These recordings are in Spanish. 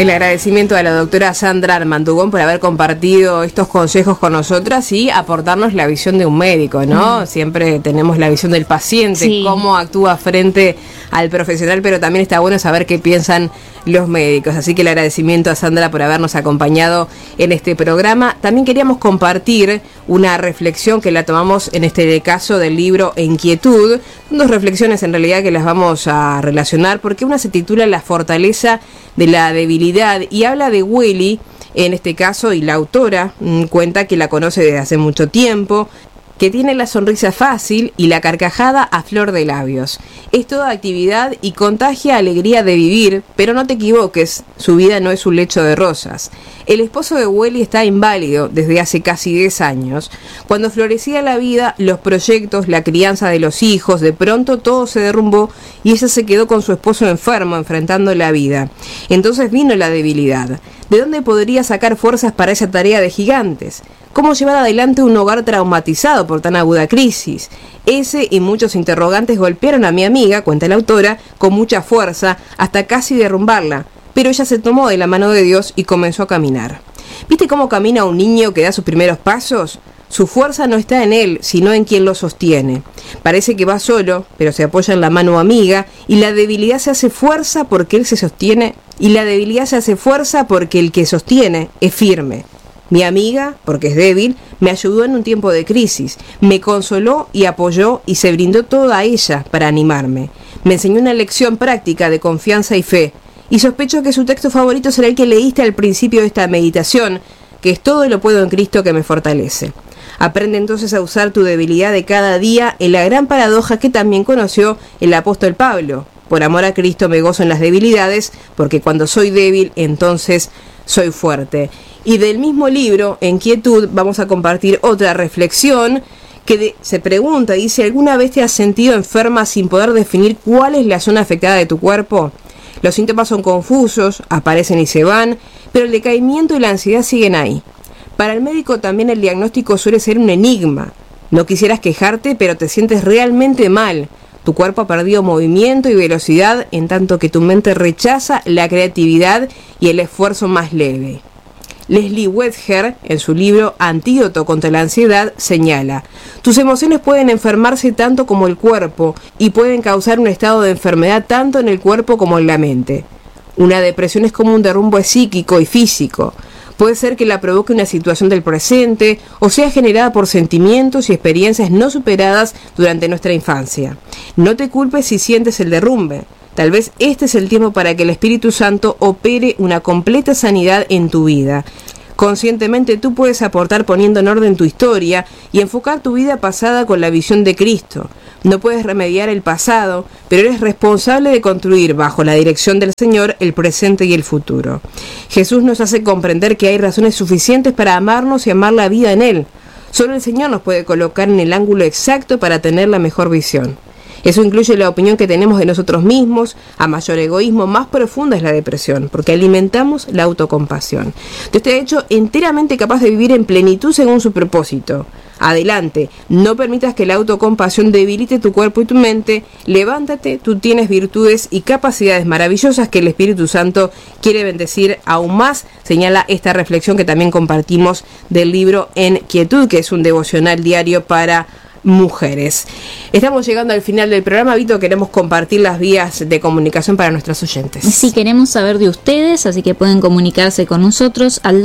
El agradecimiento a la doctora Sandra Armandugón por haber compartido estos consejos con nosotras y aportarnos la visión de un médico, ¿no? Siempre tenemos la visión del paciente, sí, cómo actúa frente al profesional, pero también está bueno saber qué piensan los médicos. Así que el agradecimiento a Sandra por habernos acompañado en este programa. También queríamos compartir una reflexión que la tomamos en este caso del libro En Quietud. Dos reflexiones en realidad que las vamos a relacionar, porque una se titula La fortaleza de la debilidad y habla de Welly en este caso, y la autora cuenta que la conoce desde hace mucho tiempo, que tiene la sonrisa fácil y la carcajada a flor de labios. Es toda actividad y contagia alegría de vivir, pero no te equivoques, su vida no es un lecho de rosas. El esposo de Welly está inválido desde hace casi 10 años. Cuando florecía la vida, los proyectos, la crianza de los hijos, de pronto todo se derrumbó y ella se quedó con su esposo enfermo enfrentando la vida. Entonces vino la debilidad. ¿De dónde podría sacar fuerzas para esa tarea de gigantes? ¿Cómo llevar adelante un hogar traumatizado por tan aguda crisis? Ese y muchos interrogantes golpearon a mi amiga, cuenta la autora, con mucha fuerza, hasta casi derrumbarla. Pero ella se tomó de la mano de Dios y comenzó a caminar. ¿Viste cómo camina un niño que da sus primeros pasos? Su fuerza no está en él, sino en quien lo sostiene. Parece que va solo, pero se apoya en la mano amiga, y la debilidad se hace fuerza porque él se sostiene, y la debilidad se hace fuerza porque el que sostiene es firme. Mi amiga, porque es débil, me ayudó en un tiempo de crisis, me consoló y apoyó y se brindó todo a ella para animarme. Me enseñó una lección práctica de confianza y fe, y sospecho que su texto favorito será el que leíste al principio de esta meditación, que es todo lo puedo en Cristo que me fortalece. Aprende entonces a usar tu debilidad de cada día en la gran paradoja que también conoció el apóstol Pablo. Por amor a Cristo me gozo en las debilidades, porque cuando soy débil, entonces soy fuerte. Y del mismo libro, En Quietud, vamos a compartir otra reflexión que se pregunta, dice, ¿alguna vez te has sentido enferma sin poder definir cuál es la zona afectada de tu cuerpo? Los síntomas son confusos, aparecen y se van, pero el decaimiento y la ansiedad siguen ahí. Para el médico también el diagnóstico suele ser un enigma. No quisieras quejarte, pero te sientes realmente mal. Tu cuerpo ha perdido movimiento y velocidad, en tanto que tu mente rechaza la creatividad y el esfuerzo más leve. Leslie Wedger, en su libro Antídoto contra la ansiedad, señala: tus emociones pueden enfermarse tanto como el cuerpo y pueden causar un estado de enfermedad tanto en el cuerpo como en la mente. Una depresión es como un derrumbe psíquico y físico. Puede ser que la provoque una situación del presente o sea generada por sentimientos y experiencias no superadas durante nuestra infancia. No te culpes si sientes el derrumbe. Tal vez este es el tiempo para que el Espíritu Santo opere una completa sanidad en tu vida. Conscientemente tú puedes aportar poniendo en orden tu historia y enfocar tu vida pasada con la visión de Cristo. No puedes remediar el pasado, pero eres responsable de construir bajo la dirección del Señor el presente y el futuro. Jesús nos hace comprender que hay razones suficientes para amarnos y amar la vida en Él. Solo el Señor nos puede colocar en el ángulo exacto para tener la mejor visión. Eso incluye la opinión que tenemos de nosotros mismos. A mayor egoísmo, más profunda es la depresión, porque alimentamos la autocompasión. Dios te ha hecho enteramente capaz de vivir en plenitud según su propósito. Adelante, no permitas que la autocompasión debilite tu cuerpo y tu mente. Levántate, tú tienes virtudes y capacidades maravillosas que el Espíritu Santo quiere bendecir aún más, señala esta reflexión que también compartimos del libro En Quietud, que es un devocional diario para mujeres. Estamos llegando al final del programa, Vito. Queremos compartir las vías de comunicación para nuestros oyentes. Sí, queremos saber de ustedes, así que pueden comunicarse con nosotros al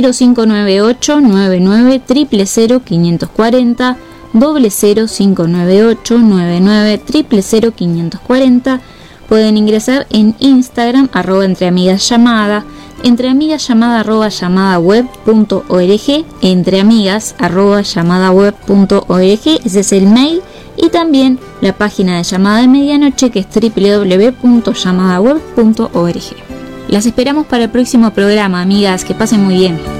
00598 99 000 540, 00598 99 000 540. Pueden ingresar en Instagram, @entreamigasllamada, entreamigasllamada @llamadaweb.org, entreamigas@llamadaweb.org, ese es el mail, y también la página de Llamada de Medianoche, que es www.llamadaweb.org. Las esperamos para el próximo programa, amigas, que pasen muy bien.